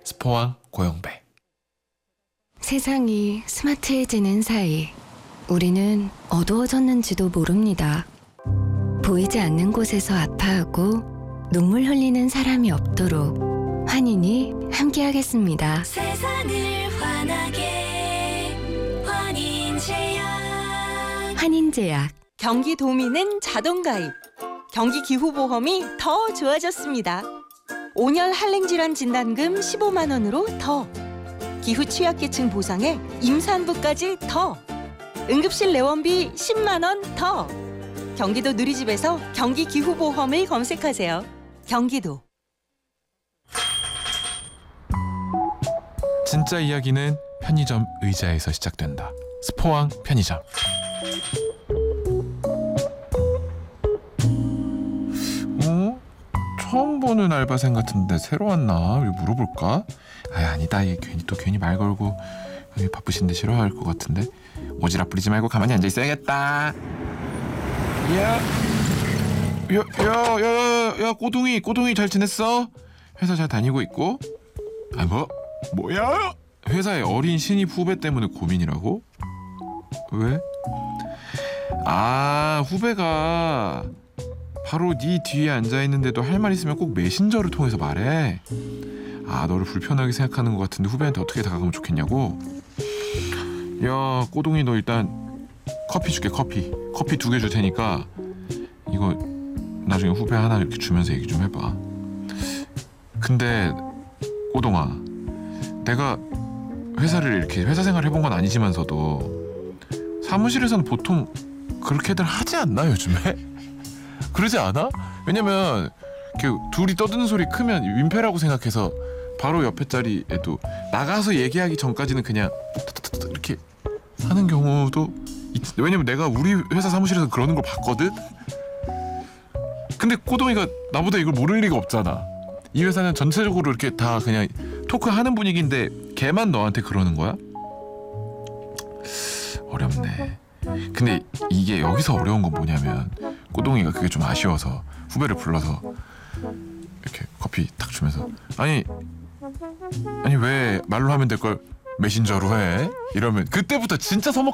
스포왕 고영배. 세상이 스마트해지는 사이 우리는 어두워졌는지도 모릅니다. 보이지 않는 곳에서 아파하고 눈물 흘리는 사람이 없도록 환인이 함께하겠습니다. 세상을 환하게 환인제약. 환인제약. 경기도민은 자동가입. 경기기후보험이 더 좋아졌습니다. 온열 한랭질환 진단금 15만 원으로 더. 기후 취약계층 보상에 임산부까지 더. 응급실 내원비 10만 원 더. 경기도 누리집에서 경기기후보험을 검색하세요. 경기도. 진짜 이야기는 편의점 의자에서 시작된다. 스포왕 편의점. 처음 보는 알바생 같은데 새로 왔나? 우리 물어볼까? 아니다. 얘 괜히 말 걸고 바쁘신데 싫어할 것 같은데. 오지랖 부리지 말고 가만히 앉아 있어야겠다. 야, 꼬둥이 잘 지냈어? 회사 잘 다니고 있고? 뭐야? 회사에 어린 신입 후배 때문에 고민이라고? 왜? 후배가 바로 네 뒤에 앉아있는데도 할 말 있으면 꼭 메신저를 통해서 말해. 너를 불편하게 생각하는 것 같은데 후배한테 어떻게 다가가면 좋겠냐고? 야, 꼬동이 너 일단 커피 줄게. 커피 2개 줄 테니까 이거 나중에 후배 하나 이렇게 주면서 얘기 좀 해봐. 근데 꼬동아, 내가 회사를 이렇게 회사 생활 해본 건 아니지만서도 사무실에서는 보통 그렇게들 하지 않나 요즘에? 그러지 않아? 왜냐면 이렇게 둘이 떠드는 소리 크면 민폐라고 생각해서 바로 옆에 자리에도 나가서 얘기하기 전까지는 그냥 이렇게 하는 경우도 왜냐면 내가 우리 회사 사무실에서 그러는 걸 봤거든? 근데 꼬동이가 나보다 이걸 모를 리가 없잖아. 이 회사는 전체적으로 이렇게 다 그냥 토크하는 분위기인데 걔만 너한테 그러는 거야? 어렵네. 근데 이게 여기서 어려운 건 뭐냐면 꼬동이가 그게 좀 아쉬워서 후배를 불러서 이렇게 커피 탁 주면서 아니 왜 말로 하면 될 걸 메신저로 해? 이러면 그때부터 진짜